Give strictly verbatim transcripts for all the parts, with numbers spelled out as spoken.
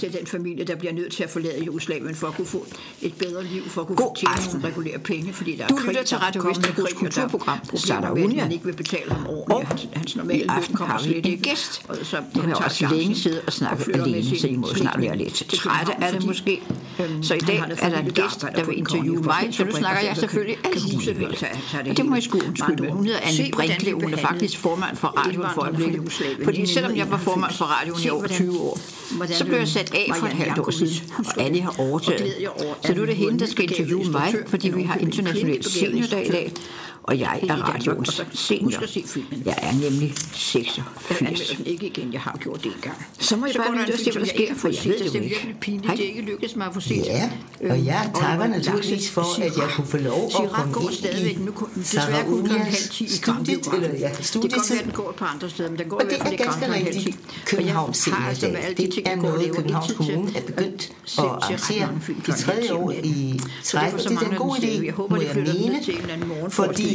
til den familie, der bliver nødt til at forlade Jugoslavien for at kunne få et bedre liv, for at kunne få tjene nogle regulære penge, fordi der du er krig, lytter til Radio Vesterbros kulturprogram Saraunia. Han ikke vil betale ham ordentligt. Hans, hans normale i aften har vi en gæst. Så du har også længe siddet og snakket alene, så I må snart være lidt trætte af det måske. Så i dag er der en gæst, der vil interviewe mig, så nu snakker jeg selvfølgelig alligevel. Og det må I sgu undskylde. Hun hedder Anne Brinkle, hun er faktisk formand for radioen for øjeblikket. Fordi selvom jeg var formand for radioen i over tyve år, så blev jeg sat af for et halvt år siden, og Anne har overtaget. Så nu er det hende, der skal interviewe mig, fordi vi har international seniordag i dag. Og jeg er radioens senior. Jeg er nemlig seksogfirs. Ikke igen, jeg har gjort det engang. Så må jeg bare lytte og se, hvad der sker, for jeg ved det jo ikke. Det er pinligt, det ikke lykkedes mig at få set. Ja, og jeg takker naturligvis for, at jeg kunne få lov at komme ind i Sarauias studiet, eller ja, studietid. Det kan godt være, den går et par andre steder, men den går i hvert fald ikke ganske rigtigt. Københavns Seniordag, det er noget, Københavns Kommune er begyndt at arrangere det tredje år i træk, og det er en god idé, må jeg mene, fordi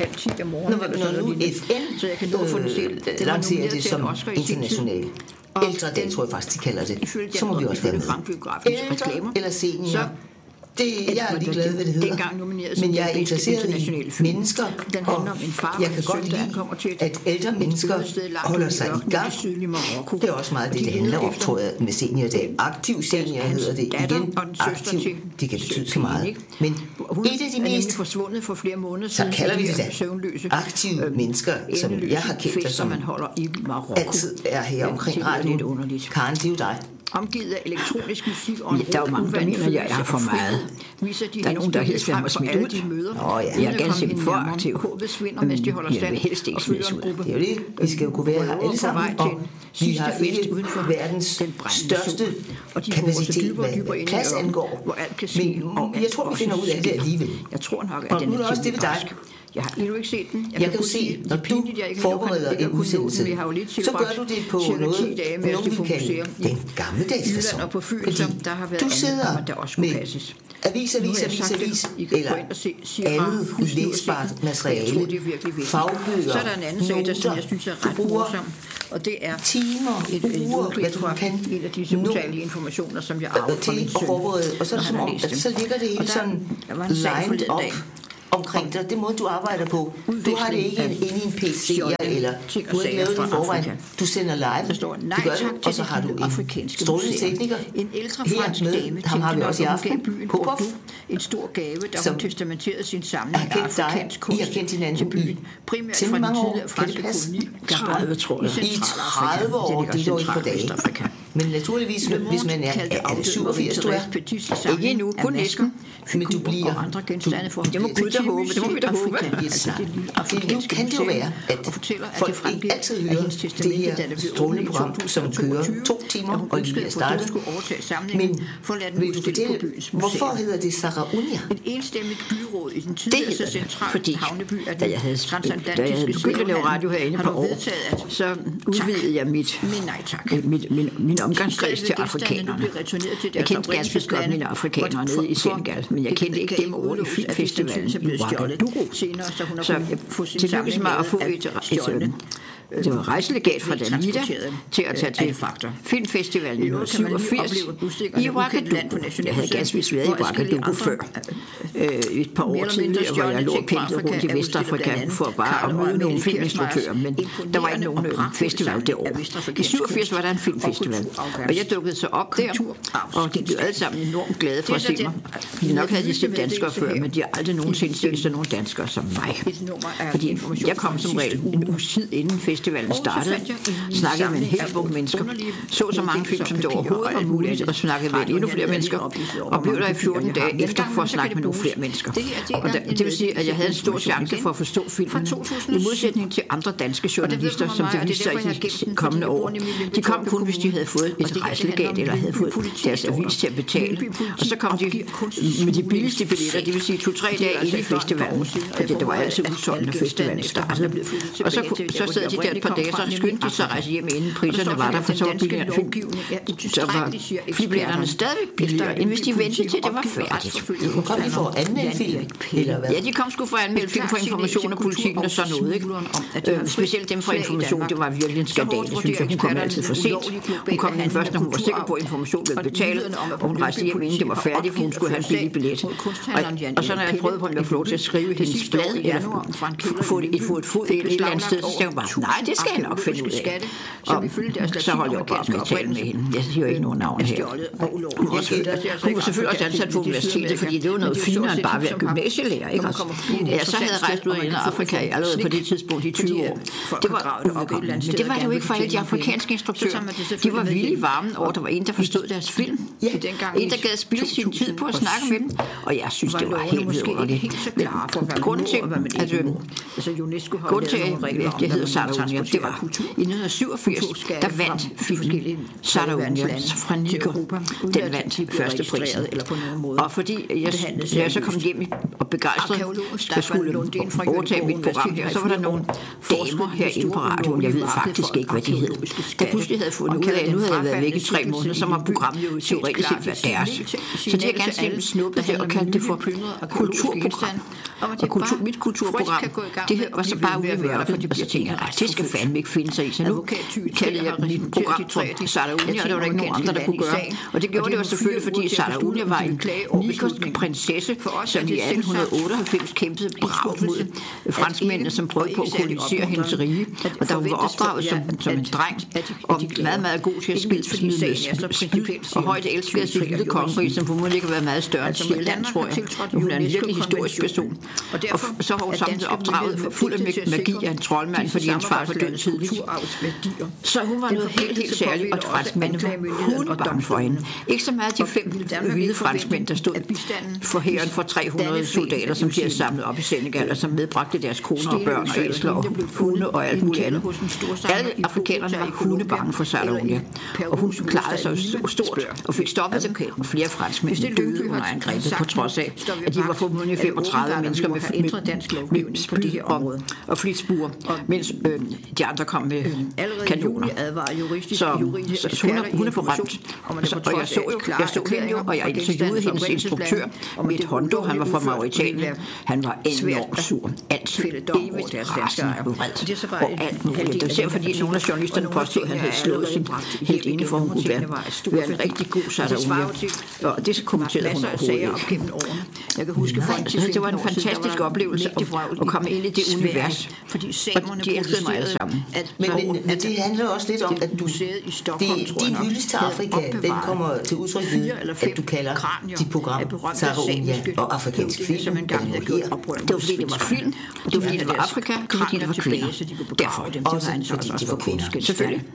når nu F N øh, lancerer det som international ældredag, tror jeg faktisk, de kalder det, så må vi også være med. Ældre eller senior. Det, jeg er lige glad, hvad det hedder, men jeg er interesseret i mennesker, og jeg kan godt lide, at ældre mennesker holder sig i gang. Det er også meget det, det handler om, tror jeg, med seniordag. Aktiv senior hedder det igen. Aktiv, det kan betyde så meget. Men et af de mest, så kalder vi det da, aktive mennesker, som jeg har kendt, og som altid er her omkring radioen. Karen, det er jo dig. Omgivet af elektronisk musik og ja, der er jo mange, der mener, at jeg er for meget. Der er nogen, der helst vil have mig smidt ud. Nå, ja. Jeg er ganske for aktiv. Men jeg vil helst ikke smidt ud. Det er jo det. Vi skal jo kunne være her alle sammen. Og vi har ikke verdens største kapacitet, hvad plads angår. Men jeg tror, vi finder ud af det alligevel. Jeg tror nok, at den er også det ved dig. Jeg har endnu ikke set den. Jeg, jeg kan jo se, når du forbereder en udsendelse, så gør du det på noget, noget vi kalder den gammeldags fasong. Og på Fyn, som der har været du sidder andet, der også med avis, avis, avis, avis, avis, eller andet læsbart materiale, fagbøger, så er der en anden sag, der jeg synes er ret morsom, og det er timer, uger, hvad du kan, en af disse utallige informationer, som jeg arver fra min søn, og så er det som om, at så ligger det hele sådan lined up omkring dig, det måde, du arbejder på. Du har det ikke inde i en P C eller du har ikke lavet det i forvejen. Du sender live, det gør du, og så har du en strålende tekniker. En ældre fransk dame, ham har vi også i aften, Popov, en stor gave, da hun testamenterede sin samling af afrikansk kunst til byen. Primært fra den tidligere franske koloni, tredive, tror jeg. I tredive år, det er jo ikke på dage. Men naturligvis, hvis man er, er det syvogfirs, du er? Ikke endnu, kun næsten. Men du bliver andre genstande for det må Gud da håbe, det må vi da håbe. Nu kan det jo være, at folk ikke altid hører det her strålende program, som kører to timer og lige er startet. Men vil du fortælle, hvorfor hedder det Saraunia? Et enstemmigt byråd i den tidligere centrale havneby af den transatlantiske da jeg havde begyndt at lave radio herinde på år, så udvidede jeg mit, mit, min, min omgangskreds til afrikanerne. Jeg kendte ganske godt mine afrikanere nede i Senegal, men jeg kendte ikke dem over i filmfestivalen i Ouagadougou. Så det lykkedes mig at få et, et, det var rejselegat fra Danida til at tage til filmfestivalen i nitten syvogfirs i Ouagadougou. Jeg havde ganske vist været i Ouagadougou før. Et par år tidligere, hvor jeg lå og pendlede rundt i Vestafrika for bare at møde nogle filminstruktører, men der var ikke nogen festival det år. I syvogfirs var der en filmfestival, og jeg dukkede så op der, og de blev alle sammen enormt glade for at se mig. De nok havde de set danskere før, men de har aldrig nogensinde set så nogle danskere som mig. Fordi jeg kom som regel en uges tid inden festivalen startede, snakkede med en hel bunke mennesker, så så mange film, som det overhovedet var muligt, og snakkede med endnu flere mennesker, og blev der i fjorten dage efter for at snakke med nogle flere mennesker. Og der, det vil sige, at jeg havde en stor chance for at forstå filmen, i modsætning til andre danske journalister, som det viste sig i de kommende år. De kom kun, hvis de havde fået et rejselegat, eller havde fået deres avis til at betale. Og så kom de med de billigste billetter, det vil sige to-tre dage inde i festivalen, fordi det var altid udsolgt, når festivalen startede. Og så, så sad de der et par dage, så skyndte de sig at rejse hjem, inden priserne var der, for så var flybilletterne stadigvæk billigere, end hvis de ventede til, det var færdigt. Kom de for at anmelde film, eller hvad? Ja, de kom sgu for at anmelde film for Information og Politikken og sådan noget, ikke? Øh, specielt dem fra Information, det var virkelig en skandale, synes jeg. Hun kom altid for sent. Hun kom ind først, når hun var sikker på, at Information ville betale, og hun rejste hjem, inden det var færdigt, for hun skulle have en billig billet. Og, og så når jeg prøvede på, om jeg få lov til at skrive hendes blad, eller få et, få et fod et eller andet sted, så sagde hun bare, nej, det skal jeg nok finde ud af. Og så holdt jeg bare med at tale med hende. Jeg siger jo ikke nogen navn her. Hun var selvfølgelig også ansat på universitetet, fordi det var noget finere end bare at være gymnasielærer, ikke også? Ja, så havde jeg rejst ud i Afrika allerede på det tidspunkt i tyve år. Det var udkommet. Men det var det jo ikke for alle de afrikanske instruktører. De var vildt varme over, der var en, der forstod deres film. En, der gad spille sin tid på at snakke med dem. Og jeg synes, det var helt vidunderligt. Grunden til, at grunden til, at det hedder Saraunia, det var i nitten syvogfirs, der vandt filmen Saraunia fra Niger. Den vandt første prisen. Og fordi jeg, jeg så kom hjem og begejstret, jeg skulle overtage mit program her, så var der nogle damer herinde på radioen, jeg ved faktisk ikke, hvad de hed. Der pludselig havde fundet ud af, at nu havde jeg været væk i tre måneder, så var programmet jo teoretisk set været deres. Så de har ganske simpelthen snuppet det og kaldt det for kulturprogram. Og kultur, mit kulturprogram, det var så bare ude i verden, og så tænkte jeg, det skal fandme ikke finde sig i, så nu kaldte jeg mit program for Saraunia, og det var der ikke nogen andre, der kunne gøre. Og det gjorde det jo selvfølgelig, fordi Saraunia var en nigersk prinsesse, som i atten otteoghalvfems kæmpede bravt mod franskmændene, som prøvede på at kolonisere hendes rige. Og da hun var opdraget som, som en dreng, og meget, meget god til at skilsmide med spyd, og højt elskede sit lille kongerige, som formodentlig ikke har været meget større end Sjælland, tror jeg. Hun er en virkelig historisk person. Og så har hun samtidig opdraget fuld af magi af en troldmand, fordi hans far var død tidligt. Så hun var noget helt, helt særligt, og franskmændene var hundebange for hende. Ikke så meget de fem hvide franskmænd, der stod for hæren for tre hundrede soldater, som de havde samlet op i Senegal, og som medbragte deres koner og børn og æsler og hunde og alt muligt andet. Alle afrikanerne var hundebange for Saraunia, og hun klarede sig stort og fik stoppet dem, og flere franskmænd døde under angrebet, på trods af, at de var formodentlig femogtredive mennesker med, med, med spyd og, og flitsbuer, mens øh, de andre kom med kanoner. Så, så, så hun, er, hun er på ramt. Så, og jeg så jo, jeg så hende jo, og jeg interviewede hendes instruktør, Mit Hondo, han var fra Mauritanien. Han var enormt sur. Altid evigt rasende vred. Og alt muligt. Det var selv fordi nogle af journalisterne påstod, at han havde slået sin helt inde for, at hun kunne være, være en rigtig god Saraunia. Og det kommenterede hun overhovedet ikke. Jeg kan huske, det var en fantastisk oplevelse at komme ind i det univers. Og de elskede mig alle sammen. Men, men, men det handler også lidt om, at du det, din hyldest til Afrika, den kommer til udtryk ved, at du kalder dit program Saraunia og afrikansk film. Det var fordi det var film, det var fordi det var Afrika, det var fordi det var kvinder. Derfor. Også fordi det var kvinder. Selvfølgelig.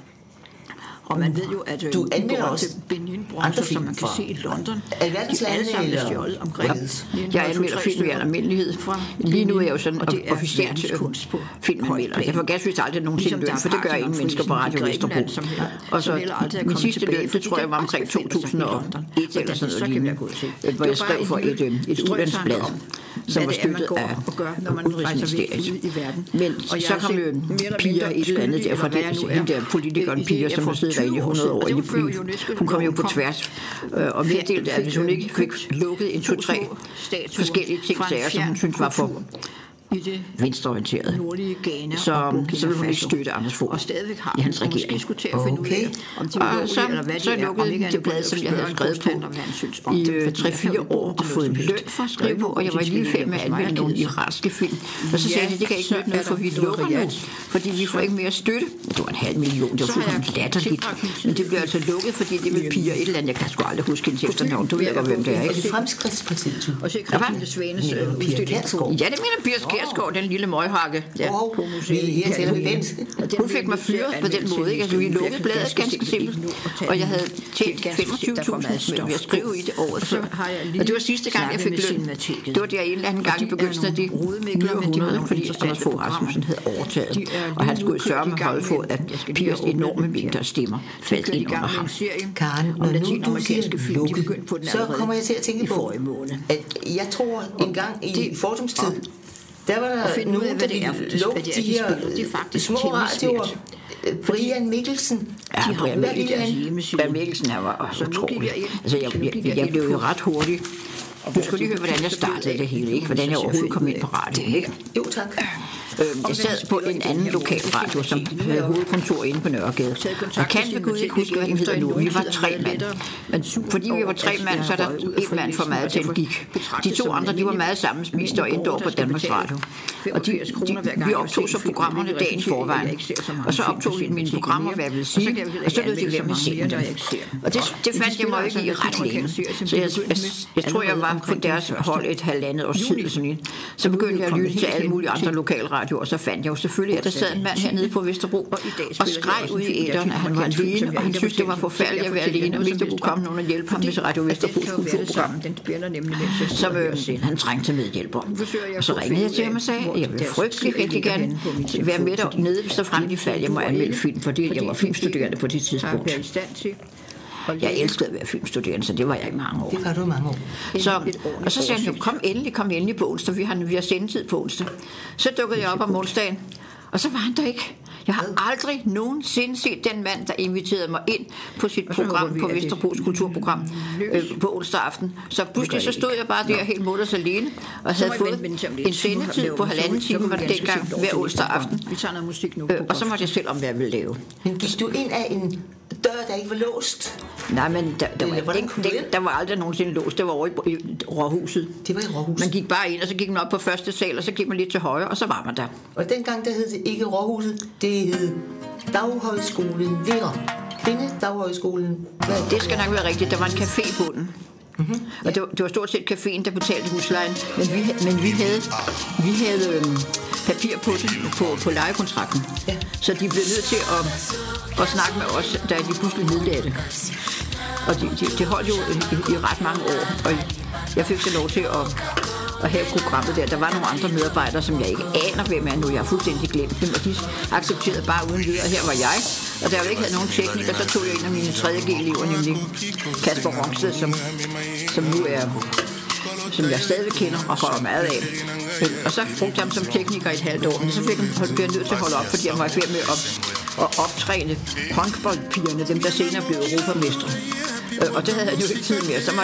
Og man ved jo, at du anmelder også andre film, som man kan se i London. Alverdens lande eller omkring. Jeg anmelder film i almindelighed. Lige nu er jeg jo sådan officielt filmanmelder. Jeg får ganske aldrig nogensinde løn, for det gør ingen mennesker på Radio Vesterbro. Og så min sidste løn, det tror jeg var omkring to tusind og et eller sådan noget lignende, hvor jeg skrev for et, et udlandsblad, som var støttet af Udenrigsministeriet. Men så kom jo piger et eller andet der fra den der politikeren piger, som har siddet derinde i hundrede år i byen. Hun kom jo på tværs og meddelte, at hvis hun ikke fik lukket en to-tre forskellige ting, som hun syntes var for venstreorienteret, så, så ville hun ikke støtte Anders Fogh i hans regering. Okay. Og så, så lukkede det blad, som jeg havde skrevet på i tre-fire år og fået en løn for at skrive på, og jeg var lige færdig med at anmelde nogle iranske film. Og så sagde de, det kan ikke nytte noget, for vi lukker nu, fordi vi får ikke mere støtte. Det var en halv million, det var fuldstændig latterligt. Men det blev altså lukket, fordi det ville piger et eller andet. Jeg kan sgu aldrig huske en efternavn. Du ved godt, hvem det er, ikke? Er det Fremskridtspartiet? Og så Christine Svanes udstilling. Ja, det mener Pia Kjærsgaard, den lille møghakke. Ja. Wow, vi er her til hun fik mig fyret på den måde, ikke? Altså, vi lukkede bladet ganske simpelt, og jeg havde tjent femogtyve tusind ved at skrive i det året før. Og det var sidste gang, jeg fik løn. Det var der en eller anden gang i begyndelsen af det nye århundrede, fordi Anders Fogh Rasmussen havde overtaget, og han skulle sørge med holde for, at Piers enorme mængder stemmer faldt ind under ham. Karen, når nu du siger lukket, så kommer jeg til at tænke på, at jeg tror en gang i fordomstid, der var der nogen, der ville lukke de her små radioer. Brian Mikkelsen. Ja, Brian Mikkelsen. Brian Mikkelsen er var utrolig. Altså, jeg, jeg, jeg blev jo ret hurtig. Du skulle lige høre, hvordan jeg startede det hele, ikke? Hvordan jeg overhovedet kom ind på radioen, ikke? Jo, tak. Jeg sad på en anden lokal radio, som havde hovedkontor inde på Nørregade. Jeg kan ved Gud ikke huske, hvad den hedder nu. Vi var tre mand. Men fordi vi var tre mand, så er der en mand for meget til at gik. De to andre, de var meget sammenspiste og endte over på Danmarks Radio. Og de, de, vi optog så programmerne dagen forvejen. Og så optog vi mine programmer, hvad jeg ville sige. Og så lød de være med scenen. Og det, det fandt jeg mig ikke i ret længe. Så jeg, jeg, jeg tror, jeg var på deres hold et halvandet års tid. Sådan. Så begyndte jeg at lytte til alle mulige andre lokalradioer. Og så fandt jeg jo selvfølgelig, at der sad en mand hernede på Vesterbro og skreg ud i æteren, at han var alene, og han synes, det var forfærdeligt at være alene, og ikke der kunne komme nogen og hjælpe ham med Radio Vesterbros kulturprogram, som øh, han trængte med hjælper. Og så ringede jeg til ham og sagde, at jeg ville frygtelig rigtig gerne være med dernede, så frem de fald, jeg må anmelde film, fordi jeg var filmstuderende på det tidspunkt. Jeg elskede at være filmstuderende, så det var jeg i mange år. Det var du i mange år. Så, og så sagde han, kom endelig, kom endelig på onsdag, vi har, vi har sendetid på onsdag. Så dukkede jeg op om onsdagen, og så var han der ikke. Jeg har aldrig nogensinde set den mand, der inviterede mig ind på sit program, på Vesterbros kulturprogram, øh, på onsdag aften. Så pludselig så stod jeg bare der helt mutters alene, og havde fået en sendetid på halvanden time, var det dengang, hver onsdag aften. Øh, og så måtte jeg selv om, hvad jeg ville lave. Men gik du ind af en dør, der ikke var låst? Nej, men der, der, var, den, den, der var aldrig nogensinde låst. Det var over i, i Råhuset. Det var i Råhuset. Man gik bare ind, og så gik man op på første sal, og så gik man lidt til højre, og så var man der. Og dengang, der hed det ikke Råhuset, det hed Daghøjskolen Vera. Finde Daghøjskolen. Det skal nok være rigtigt. Der var en café på den. Mm-hmm. Og det var, det var stort set caféen, der betalte huslejen. Men vi, men vi havde, vi havde øhm, papir på det, på, på lejekontrakten. Ja. Så de blev nødt til at, at snakke med os, da de pludselig nedlagde det. Og det de, de holdt jo i, i ret mange år. Og jeg fik så lov til at, at have programmet der. Der var nogle andre medarbejdere, som jeg ikke aner, hvem er nu. Jeg har fuldstændig glemt dem, og de accepterede bare uden videre. Her var jeg, og da jeg ikke havde nogen tekniker, så tog jeg en af mine tredje G-elever, nemlig Kasper Rongsted, som, som nu er, som jeg stadig kender og holder meget af. Og så brugte jeg ham som tekniker i et halvt år, men så fik han blev nødt til at holde op, fordi jeg var ved med at, at optræne håndboldpigerne, dem der senere blev europamestre. Og det havde jeg jo ikke tid mere, så måtte